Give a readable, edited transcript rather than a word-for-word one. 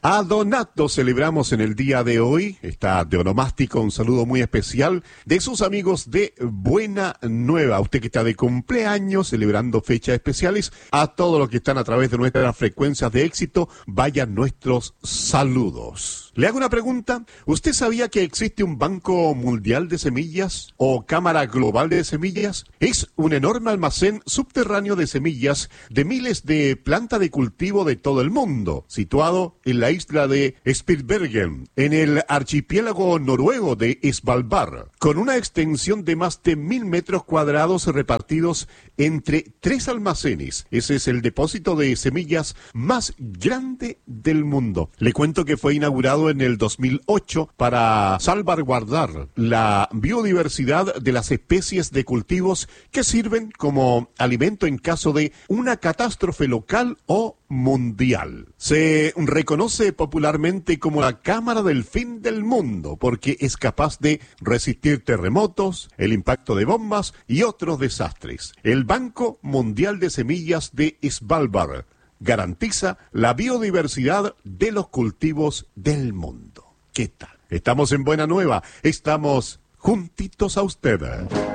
A Donato celebramos en el día de hoy, está de onomástico, un saludo muy especial de sus amigos de Buena Nueva. Usted que está de cumpleaños, celebrando fechas especiales, a todos los que están a través de nuestras frecuencias de éxito, vayan nuestros saludos. Le hago una pregunta. ¿Usted sabía que existe un Banco Mundial de Semillas o Cámara Global de Semillas? Es un enorme almacén subterráneo de semillas de miles de plantas de cultivo de todo el mundo, situado en la isla de Spitsbergen, en el archipiélago noruego de Svalbard, con una extensión de más de 1.000 metros cuadrados repartidos entre 3 almacenes. Ese es el depósito de semillas más grande del mundo. Le cuento que fue inaugurado en el 2008 para salvaguardar la biodiversidad de las especies de cultivos que sirven como alimento en caso de una catástrofe local o mundial. Se reconoce popularmente como la cámara del fin del mundo porque es capaz de resistir terremotos, el impacto de bombas y otros desastres. El Banco Mundial de Semillas de Svalbard garantiza la biodiversidad de los cultivos del mundo. ¿Qué tal? Estamos en Buena Nueva, estamos juntitos a usted.